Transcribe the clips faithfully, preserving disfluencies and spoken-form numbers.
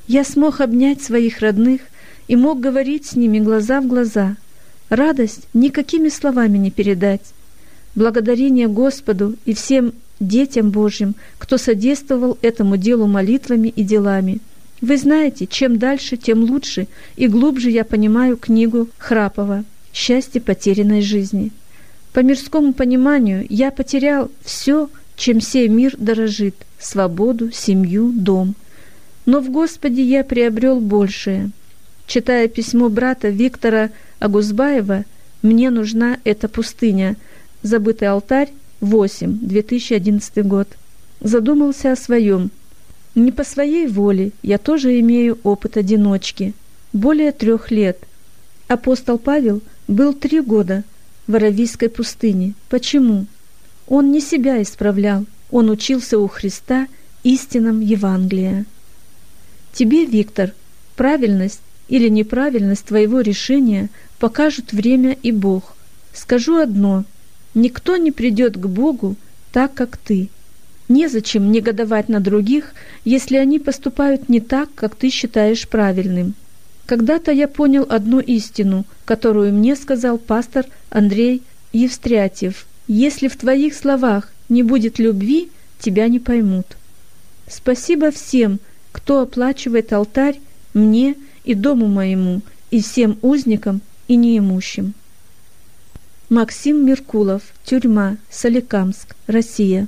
Я смог обнять своих родных и мог говорить с ними глаза в глаза. Радость никакими словами не передать. Благодарение Господу и всем детям Божьим, кто содействовал этому делу молитвами и делами. Вы знаете, чем дальше, тем лучше и глубже я понимаю книгу Храпова «Счастье потерянной жизни». По мирскому пониманию я потерял все, чем сей мир дорожит — свободу, семью, дом. Но в Господе я приобрел большее. Читая письмо брата Виктора Агузбаева «Мне нужна эта пустыня», «Забытый алтарь», восемь, две тысячи одиннадцатый год, задумался о своем. Не по своей воле, я тоже имею опыт одиночки. Более трех лет. Апостол Павел был три года в Аравийской пустыне. Почему? Он не себя исправлял, он учился у Христа истинам Евангелия. Тебе, Виктор, правильность или неправильность твоего решения покажут время и Бог. Скажу одно: никто не придет к Богу так, как ты. Незачем негодовать на других, если они поступают не так, как ты считаешь правильным. Когда-то я понял одну истину, которую мне сказал пастор Андрей Евстрятьев: если в твоих словах не будет любви, тебя не поймут. Спасибо всем, кто оплачивает алтарь мне и дому моему, и всем узникам и неимущим. Максим Меркулов, тюрьма, Соликамск, Россия.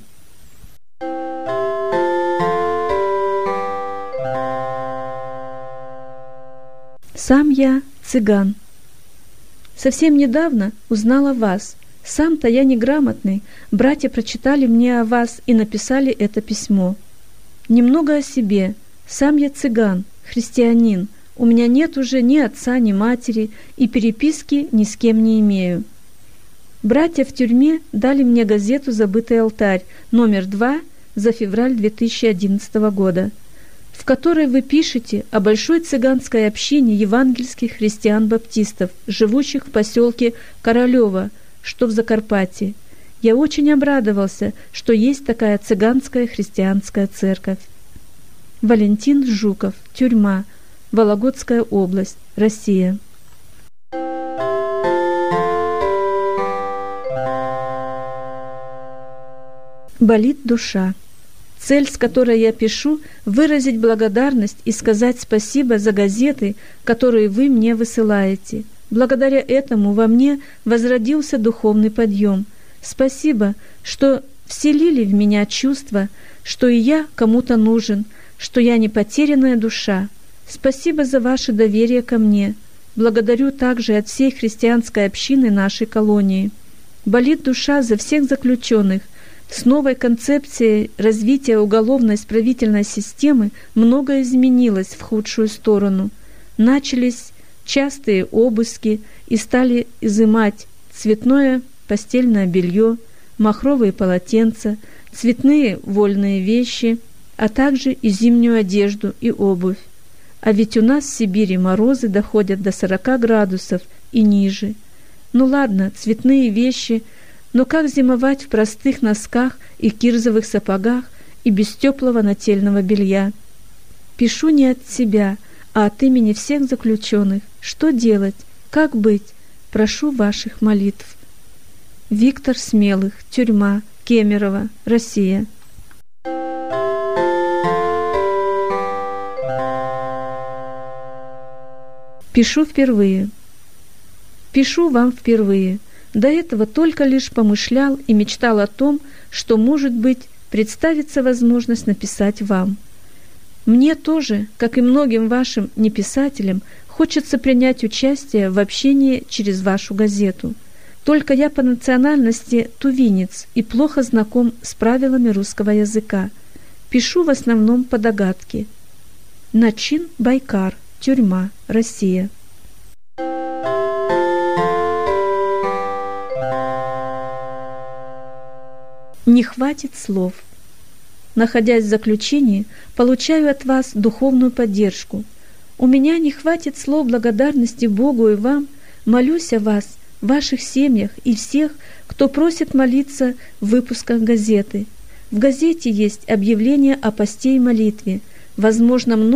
Сам я цыган. Совсем недавно узнала вас. Сам-то я неграмотный. Братья прочитали мне о вас и написали это письмо. Немного о себе. Сам я цыган, христианин. У меня нет уже ни отца, ни матери, и переписки ни с кем не имею. Братья в тюрьме дали мне газету «Забытый алтарь» номер два за февраль две тысячи одиннадцатого года, в которой вы пишете о большой цыганской общине евангельских христиан-баптистов, живущих в поселке Королево, что в Закарпатье. Я очень обрадовался, что есть такая цыганская христианская церковь. Валентин Жуков, тюрьма, Вологодская область, Россия. Болит душа. Цель, с которой я пишу, выразить благодарность и сказать спасибо за газеты, которые вы мне высылаете. Благодаря этому во мне возродился духовный подъем. Спасибо, что вселили в меня чувство, что и я кому-то нужен, что я не потерянная душа. Спасибо за ваше доверие ко мне. Благодарю также от всей христианской общины нашей колонии. Болит душа за всех заключенных. С новой концепцией развития уголовно-исправительной системы многое изменилось в худшую сторону. Начались частые обыски и стали изымать цветное постельное белье, махровые полотенца, цветные вольные вещи, а также и зимнюю одежду и обувь. А ведь у нас в Сибири морозы доходят до сорока градусов и ниже. Ну ладно, цветные вещи, но как зимовать в простых носках и кирзовых сапогах и без теплого нательного белья? Пишу не от себя, а от имени всех заключенных. Что делать? Как быть? Прошу ваших молитв. Виктор Смелых, тюрьма, Кемерово, Россия. Пишу впервые. Пишу вам впервые. До этого только лишь помышлял и мечтал о том, что, может быть, представится возможность написать вам. Мне тоже, как и многим вашим неписателям, хочется принять участие в общении через вашу газету. Только я по национальности тувинец и плохо знаком с правилами русского языка. Пишу в основном по догадке. Начин Байкар, тюрьма, Россия. Не хватит слов. Находясь в заключении, получаю от вас духовную поддержку. У меня не хватит слов благодарности Богу и вам. Молюсь о вас, ваших семьях и всех, кто просит молиться в выпусках газеты. В газете есть объявление о посте и молитве. Возможно, много